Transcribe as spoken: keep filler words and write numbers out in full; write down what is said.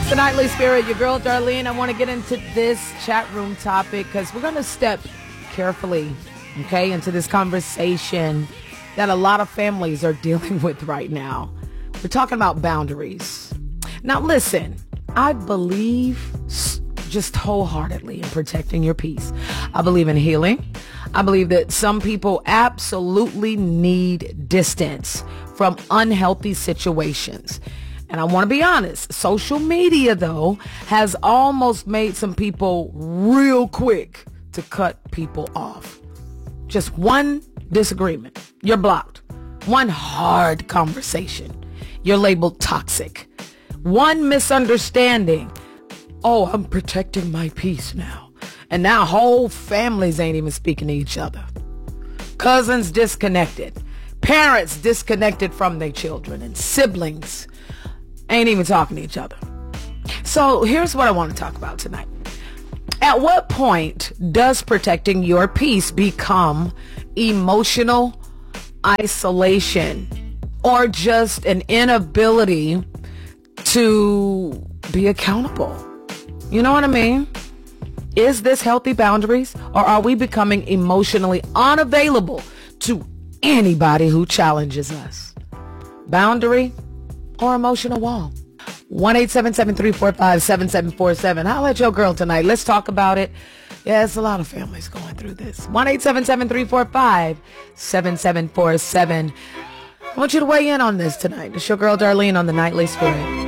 It's the Nightly Spirit, your girl Darlene. I want to get into this chat room topic because we're going to step carefully, okay, into this conversation that a lot of families are dealing with right now. We're talking about boundaries. Now, listen, I believe just wholeheartedly in protecting your peace. I believe in healing. I believe that some people absolutely need distance from unhealthy situations. And I want to be honest, social media, though, has almost made some people real quick to cut people off. Just one disagreement, you're blocked. One hard conversation, you're labeled toxic. One misunderstanding, oh, I'm protecting my peace now. And now whole families ain't even speaking to each other. Cousins disconnected. Parents disconnected from their children, and siblings ain't even talking to each other. So here's what I want to talk about tonight. At what point does protecting your peace become emotional isolation or just an inability to be accountable? You know what I mean? Is this healthy boundaries, or are we becoming emotionally unavailable to anybody who challenges us? Boundary or emotional wall? one eight seven seven, three four five, seven seven four seven. I'll let your girl tonight. Let's talk about it. Yeah, it's a lot of families going through this. one eight seven seven, three four five, seven seven four seven. I want you to weigh in on this tonight. It's your girl Darlene on the Nightly Spirit.